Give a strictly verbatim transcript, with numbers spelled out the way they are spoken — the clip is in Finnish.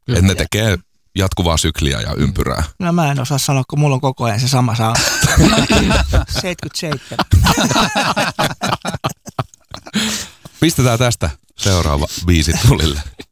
Että ne tekee jatkuvaa sykliä ja ympyrää. No mä en osaa sanoa, kun mulla on koko ajan se sama saa. seitsemänkymmentäseitsemän. Pistetään tästä seuraava biisi tulille.